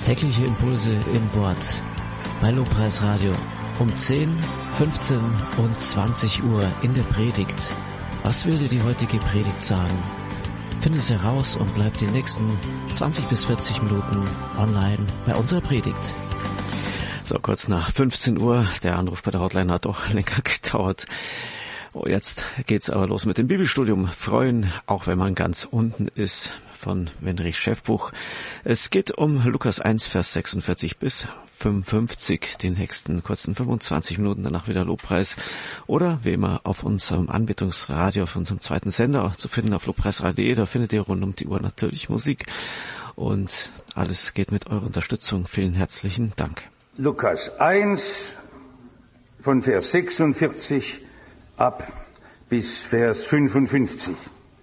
Tägliche Impulse im Wort bei Lobpreis Radio um 10, 15 und 20 Uhr in der Predigt. Was will dir die heutige Predigt sagen? Finde es heraus und bleib die nächsten 20 bis 40 Minuten online bei unserer Predigt. So, kurz nach 15 Uhr. Der Anruf bei der Hotline hat doch länger gedauert. Oh, jetzt geht's aber los mit dem Bibelstudium. Freuen, auch wenn man ganz unten ist, von Wendrich Schäffbuch. Es geht um Lukas 1, Vers 46 bis 55, die nächsten kurzen 25 Minuten, danach wieder Lobpreis. Oder wie immer auf unserem Anbetungsradio, auf unserem zweiten Sender zu finden, auf lobpreisradio.de. Da findet ihr rund um die Uhr natürlich Musik. Und alles geht mit eurer Unterstützung. Vielen herzlichen Dank. Lukas 1 von Vers 46 ab bis Vers 55.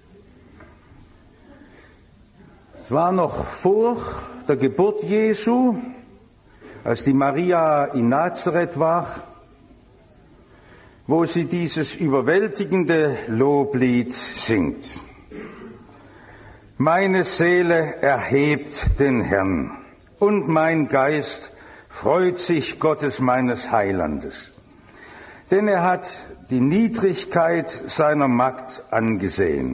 Es war noch vor der Geburt Jesu, als die Maria in Nazareth war, wo sie dieses überwältigende Loblied singt. Meine Seele erhebt den Herrn und mein Geist freut sich Gottes meines Heilandes. Denn er hat die Niedrigkeit seiner Magd angesehen.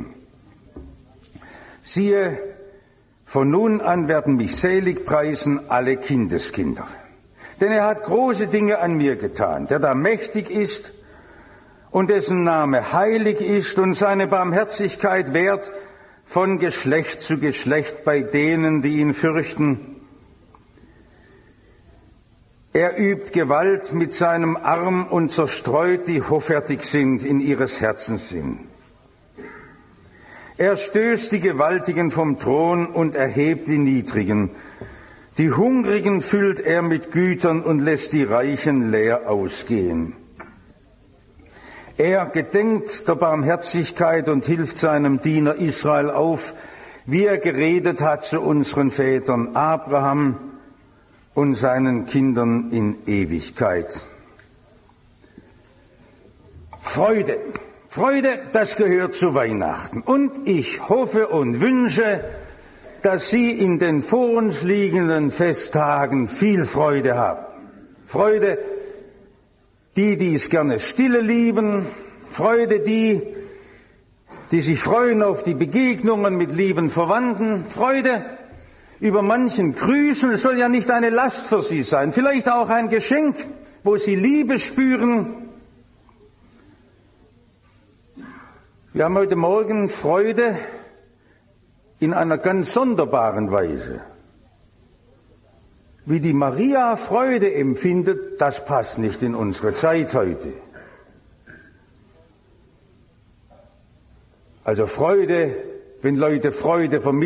Siehe, von nun an werden mich selig preisen alle Kindeskinder. Denn er hat große Dinge an mir getan, der da mächtig ist und dessen Name heilig ist und seine Barmherzigkeit währt von Geschlecht zu Geschlecht bei denen, die ihn fürchten. Er übt Gewalt mit seinem Arm und zerstreut, die hoffärtig sind in ihres Herzens Sinn. Er stößt die Gewaltigen vom Thron und erhebt die Niedrigen. Die Hungrigen füllt er mit Gütern und lässt die Reichen leer ausgehen. Er gedenkt der Barmherzigkeit und hilft seinem Diener Israel auf, wie er geredet hat zu unseren Vätern Abraham und seinen Kindern in Ewigkeit. Freude. Freude, das gehört zu Weihnachten. Und ich hoffe und wünsche, dass Sie in den vor uns liegenden Festtagen viel Freude haben. Freude, die es gerne stille lieben. Freude, die sich freuen auf die Begegnungen mit lieben Verwandten. Freude über manchen Grüßen. Es soll ja nicht eine Last für Sie sein. Vielleicht auch ein Geschenk, wo Sie Liebe spüren. Wir haben heute Morgen Freude in einer ganz sonderbaren Weise. Wie die Maria Freude empfindet, das passt nicht in unsere Zeit heute. Also Freude, wenn Leute Freude vermitteln,